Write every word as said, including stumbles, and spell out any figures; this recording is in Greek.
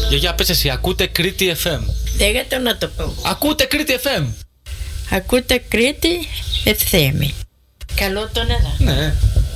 Γιαγιά, πες εσύ, ακούτε Κρήτη εφ εμ. Λέγεται να το πω. Ακούτε Κρήτη εφ εμ. Ακούτε Κρήτη εφ εμ. Καλό τον εδώ. Ναι.